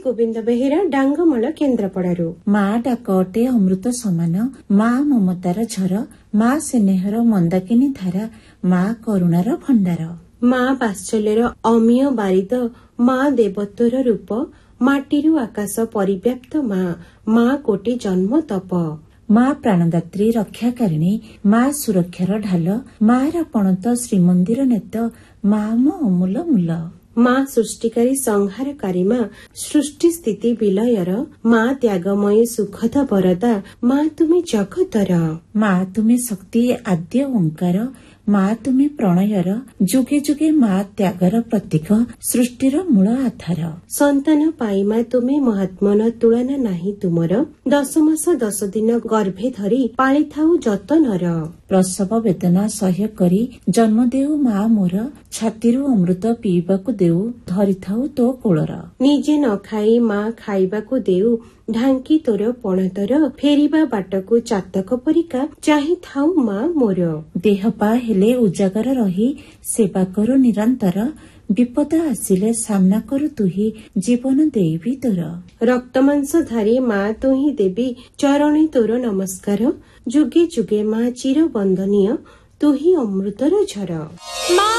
ଗୋବିନ୍ଦ ବେହେରା ଡାଙ୍ଗମଳ କେନ୍ଦ୍ରାପଡ଼ାରୁ। ମା ଡାକ ଅଟେ ଅମୃତ ସମାନ, ମା ମମତାର ଝର, ମା ସ୍ନେହର ମନ୍ଦାକିନୀ ଧାରା, ମା କରୁଣାର ଭଣ୍ଡାର। ମା ବାତ୍ସଲ୍ୟର ଅମୀୟ ବାରିଦ, ମା ଦେବତ୍ୱର ରୂପ, ମାଟିରୁ ଆକାଶ ପରିବ୍ୟାପ୍ତ ମା, ମା କୋଟି ଜନ୍ମ ତପ। ମା ପ୍ରାଣଦାତ୍ରୀ ରକ୍ଷାକାରିଣୀ, ମା ସୁରକ୍ଷାର ଢାଲ, ମାର ପଣତ ଶ୍ରୀମନ୍ଦିର ନେତ, ମା ମୋ ଅମୂଲ ମୂଲ। ମା ସୃଷ୍ଟିକାରୀ ସଂହାରକାରୀ ମା, ସୃଷ୍ଟି ସ୍ଥିତି ବିଲୟର, ମା ତ୍ୟାଗମୟୀ ସୁଖଦ ବରଦା, ମା ତୁମେ ଜଗତର। ମା ତୁମେ ଶକ୍ତି ଆଦ୍ୟ ଓଙ୍କାର, ମା ତୁମେ ପ୍ରଣୟର, ଯୁଗେ ଯୁଗେ ମା ତ୍ୟାଗର ପ୍ରତୀକ, ସୃଷ୍ଟିର ମୂଳ ଆଧାର। ସନ୍ତାନ ପାଇ ମା ତୁମେ ମହାତ୍ମନ, ତୁଳନା ନାହିଁ ତୁମର, 10 ମାସ 10 ଦିନ ଗର୍ଭେ ଧରି ପାଳିଥାଉ ଯତନର। ପ୍ରସବ ବେଦନା ସହ୍ୟ କରି ଜନ୍ମ ଦେଉ ମା ମୋର, ଛାତିରୁ ଅମୃତ ପିଇବାକୁ ଦେଉ, ଧରିଥାଉ ତୋ କୋଳର। ନିଜେ ନ ଖାଇ ମା ଖାଇବାକୁ ଦେଉ, ଢାଙ୍କି ତୋର ପଣତର, ଫେରିବା ବାଟକୁ ଚାତକ ପରିକା ଚାହିଁଥାଉ ମା ମୋର। ଦେହ ପା ହେଲେ ଉଜାଗର ରହି ସେବା କରୁ ନିରନ୍ତର, ବିପଦ ଆସିଲେ ସାମ୍ନା କରୁ ତୁହି, ଜୀବନ ଦେବି ତୋର। ରକ୍ତମାଂସଧାରୀ ମା ତୁହି ଦେବୀ, ଚରଣେ ତୋର ନମସ୍କାର, ଯୁଗେ ଯୁଗେ ମା ଚିର ବନ୍ଦନୀୟ, ତୁହି ଅମୃତର ଝର।